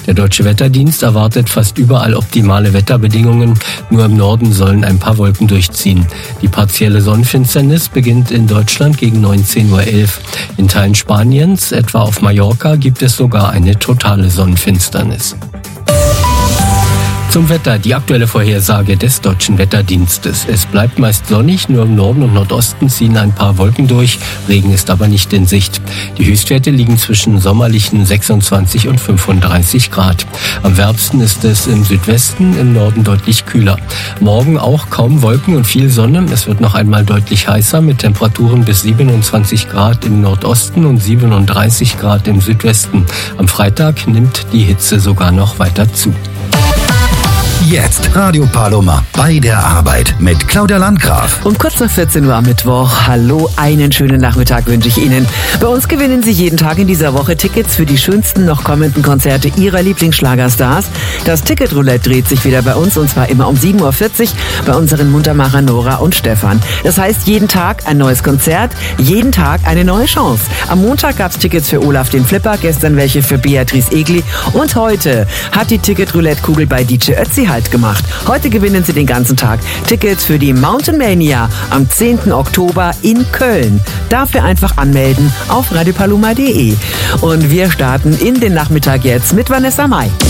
Der Deutsche Wetterdienst erwartet fast überall optimale Wetterbedingungen. Nur im Norden sollen ein paar Wolken durchziehen. Die partielle Sonnenfinsternis beginnt in Deutschland gegen 19:11 Uhr. In Teilen Spaniens, etwa auf Mallorca, gibt es sogar eine totale Sonnenfinsternis. Zum Wetter, die aktuelle Vorhersage des Deutschen Wetterdienstes. Es bleibt meist sonnig, nur im Norden und Nordosten ziehen ein paar Wolken durch. Regen ist aber nicht in Sicht. Die Höchstwerte liegen zwischen sommerlichen 26 und 35 Grad. Am wärmsten ist es im Südwesten, im Norden deutlich kühler. Morgen auch kaum Wolken und viel Sonne. Es wird noch einmal deutlich heißer mit Temperaturen bis 27 Grad im Nordosten und 37 Grad im Südwesten. Am Freitag nimmt die Hitze sogar noch weiter zu. Jetzt Radio Paloma bei der Arbeit mit Claudia Landgraf. Um kurz nach 14 Uhr am Mittwoch. Hallo, einen schönen Nachmittag wünsche ich Ihnen. Bei uns gewinnen Sie jeden Tag in dieser Woche Tickets für die schönsten noch kommenden Konzerte Ihrer Lieblingsschlagerstars. Das Ticketroulette dreht sich wieder bei uns und zwar immer um 7:40 Uhr bei unseren Muntermacher Nora und Stefan. Das heißt, jeden Tag ein neues Konzert, jeden Tag eine neue Chance. Am Montag gab es Tickets für Olaf den Flipper, gestern welche für Beatrice Egli und heute hat die Ticketroulette-Kugel bei DJ Ötzi Halt gemacht. Heute gewinnen Sie den ganzen Tag Tickets für die Mountain Mania am 10. Oktober in Köln. Dafür einfach anmelden auf radiopaloma.de. Und wir starten in den Nachmittag jetzt mit Vanessa Mai.